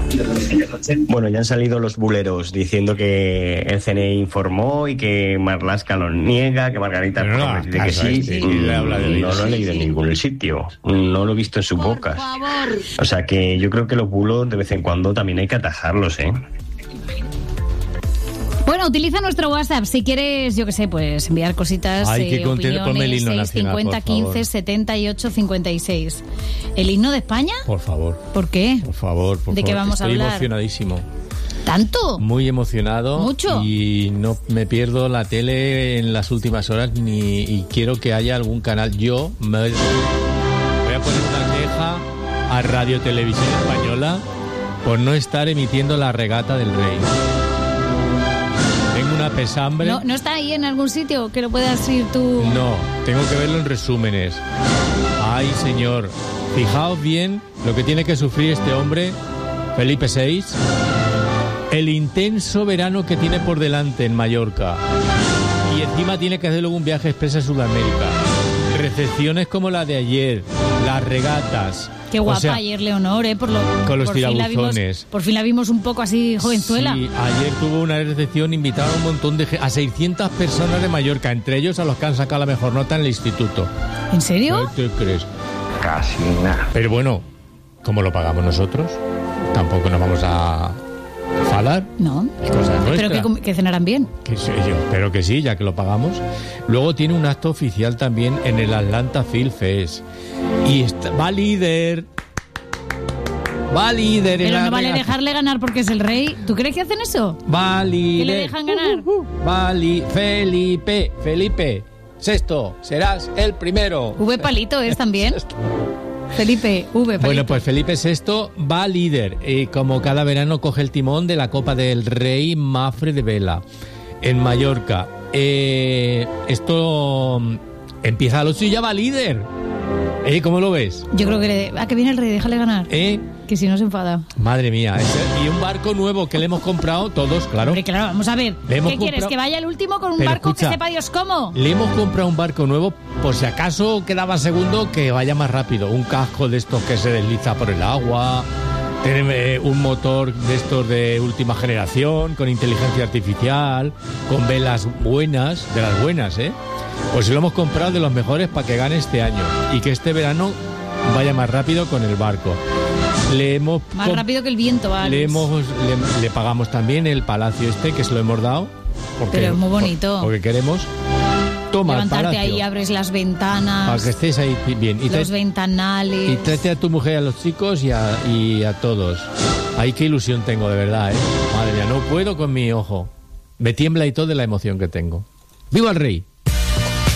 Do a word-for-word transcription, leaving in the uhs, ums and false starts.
Bueno, ya han salido los buleros diciendo que el C N I informó y que Marlaska lo niega, que Margarita no, Robles dice que sí. este, Mm, habla de no lo he leído en ningún sitio, no lo he visto en sus bocas. O sea que yo creo que los bulos de vez en cuando también hay que atajarlos, ¿eh? Bueno, utiliza nuestro WhatsApp si quieres, yo qué sé, pues enviar cositas, Ay, eh, opiniones, seis cincuenta quince setenta y ocho cincuenta y seis. ¿El himno de España? Por favor. ¿Por qué? Por favor, por ¿De qué favor. vamos a Estoy hablar? emocionadísimo. ¿Tanto? Muy emocionado. ¿Mucho? Y no me pierdo la tele en las últimas horas ni y quiero que haya algún canal. Yo me voy a poner una queja a Radio Televisión Española por no estar emitiendo la regata del Rey. Tengo una pesambre. ¿No, ¿No está ahí en algún sitio que lo puedas ir tú? No, tengo que verlo en resúmenes. Ay, señor, fijaos bien lo que tiene que sufrir este hombre, Felipe sexto, el intenso verano que tiene por delante en Mallorca. Y encima tiene que hacer luego un viaje expreso a Sudamérica. Recepciones como la de ayer, las regatas. Qué guapa o sea, ayer Leonor, ¿eh? Por, lo, con los por fin la vimos, tirabuzones. por fin la vimos un poco así jovenzuela. Sí, ayer tuvo una recepción, invitaron a un montón de gente, a seiscientas personas de Mallorca, entre ellos a los que han sacado la mejor nota en el instituto. ¿En serio? ¿Qué te crees? Casi nada. Pero bueno, ¿cómo lo pagamos nosotros? Tampoco nos vamos a falar. No. Es cosa nuestra. Pero que, que cenarán bien. Que sé yo, espero que sí, ya que lo pagamos. Luego tiene un acto oficial también en el Atlanta Film Fest. Y está, va líder. Va líder. Pero en no la vale regata. dejarle ganar porque es el rey. ¿Tú crees que hacen eso? Va líder. ¿Que le dejan ganar? Uh, uh, uh. Va li- Felipe, Felipe, sexto, serás el primero. V palito es también. Felipe, V palito. Bueno, pues Felipe sexto va líder. Y como cada verano coge el timón de la Copa del Rey Mafre de Vela en Mallorca. Eh, esto empieza a los y ya va líder. ¿Eh? ¿Cómo lo ves? Yo creo que... Le, ah, que viene el rey, déjale ganar. ¿Eh? Que si no se enfada. Madre mía. Ese, y un barco nuevo que le hemos comprado todos, claro. Hombre, claro, vamos a ver. Le ¿Qué hemos quieres? comprado- ¿Que vaya el último con un Pero barco escucha, que sepa Dios cómo? Le hemos comprado un barco nuevo por si acaso quedaba segundo, que vaya más rápido. Un casco de estos que se desliza por el agua. Tiene eh, un motor de estos de última generación, con inteligencia artificial, con velas buenas, de las buenas, ¿eh? Pues lo hemos comprado de los mejores para que gane este año y que este verano vaya más rápido con el barco. Le hemos Más comp- rápido que el viento, ¿vale? le hemos le, le pagamos también el palacio este, que se lo hemos dado. Porque, Pero es muy bonito. por- Porque queremos. Toma el Levantarte palacio. ahí, abres las ventanas, Para que estés ahí bien. Y, los trae- ventanales. y tráete a tu mujer, a los chicos y a, y a todos. Ay, qué ilusión tengo, de verdad, ¿eh? Madre mía, no puedo con mi ojo. Me tiembla y todo de la emoción que tengo. ¡Viva el rey!